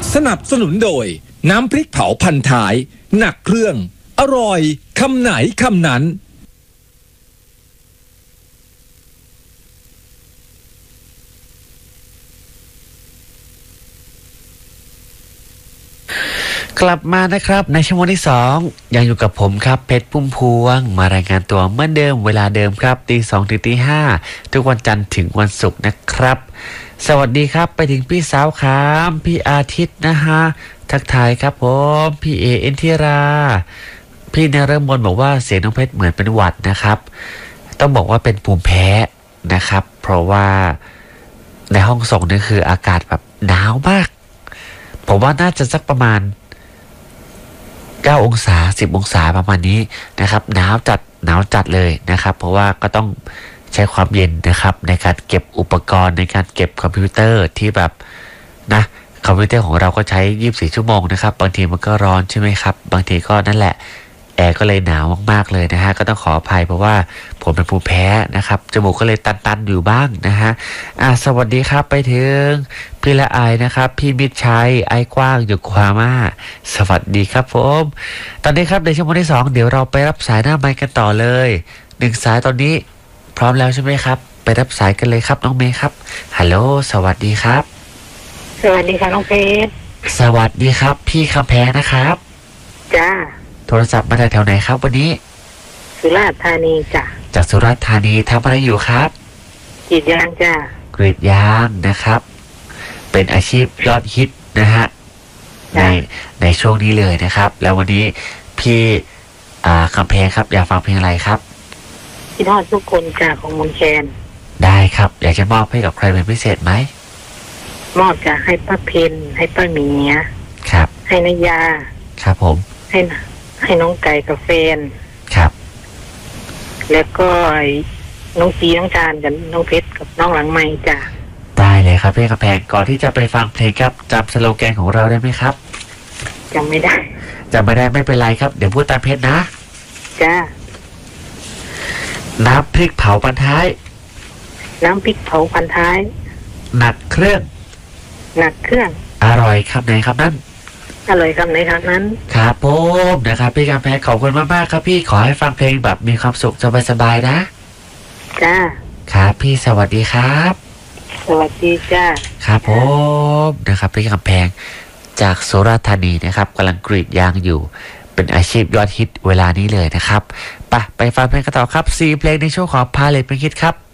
สนับสนุนโดยน้ำพริกเผาพันท้ายหนักเครื่องอร่อยคำไหนคำนั้นกลับมานะครับในชั่วโมงที่2ยังอยู่กับผมครับเพชรพุ่มพวงมารายงานตัวเหมือนเดิมเวลาเดิมครับตี 2 ถึงตี 5ทุกวันจันทร์ถึงวันศุกร์นะครับสวัสดีครับไปถึงพี่สาวครับพี่อาทิตย์นะฮะทักทายครับผมพี่เอ็นทิราพี่นฤมลบอกว่าเสียงน้องเพชรเหมือนเป็นหวัดนะครับต้องบอกว่าเป็นภูมิแพ้นะครับเพราะว่าในห้องส่งนี่คืออากาศแบบหนาวมากผมว่าน่าจะสักประมาณ9 องศา10 องศาประมาณนี้นะครับหนาวจัดเลยนะครับเพราะว่าก็ต้องใช้ความเย็นนะครับในการเก็บอุปกรณ์ในการเก็บคอมพิวเตอร์ที่แบบนะคอมพิวเตอร์ของเราก็ใช้24 ชั่วโมงนะครับบางทีมันก็ร้อนใช่ไหมครับบางทีก็นั่นแหละแอร์ก็เลยหนาวมากๆเลยนะฮะก็ต้องขออภัยเพราะว่าผมเป็นภูมิแพ้นะครับจมูกก็เลยตันๆอยู่บ้างนะฮะสวัสดีครับไปถึงพี่ละอายนะครับพี่มิตรชัยไอ้กว้างอยู่กวามาสวัสดีครับผมตอนนี้ครับในชั่วโมงที่2เดี๋ยวเราไปรับสายหน้าไมค์กันต่อเลย1สายตอนนี้พร้อมแล้วใช่ไหมครับไปรับสายกันเลยครับน้องเมย์ครับฮัลโหลสวัสดีครับสวัสดีค่ะน้องเพชรสวัสดีครับพี่คำแพงนะครับจ้าโทรศัพท์มาจากแถวไหนครับวันนี้สุราษฎร์ธานีจ้ะจากสุราษฎร์ธานีทำอะไรอยู่ครับกรีดยางจ้ากรีดยางนะครับเป็นอาชีพยอดฮิตนะฮะในช่วงนี้เลยนะครับแล้ววันนี้พี่คำแพงครับอยากฟังเพลงอะไรครับพี่ทอดทุกคนจ้าของมนแคนได้ครับอยากจะมอบให้กับใครเป็นพิเศษไหมมอบจะให้ป้าเพนให้ป้าเมียครับให้นายาครับผมให้น้องไก่กับแฟนครับแล้วก็น้องจีน้องจานกับน้องเพชรกับน้องหลังไม้จ้ะได้เลยครับพี่กระแพงก่อนที่จะไปฟังเพลงครับจำสโลแกนของเราได้ไหมครับจำไม่ได้ไม่เป็นไรครับเดี๋ยวพูดตามเพชรนะจ้าน้ำพริกเผาพันท้ายน้ำพริกเผาพันท้ายหนักเครื่องอร่อยครับไหนครับนั่นอร่อยคำไหนคำนั้นครับผมนะครับพี่กำแพงขอบคุณมากๆครับพี่ขอให้ฟังเพลงแบบมีความสุขสบายๆนะจ้าครับพี่สวัสดีครับสวัสดีจ้าครับผมนะครับพี่กำแพงจากสุราษฎร์ธานีนะครับกำลังกรีดยางอยู่เป็นอาชีพยอดฮิตเวลานี้เลยนะครับไปฟังเพลงกันต่อครับ4 เพลงในช่วงของพาเลทเพลงฮิตครับ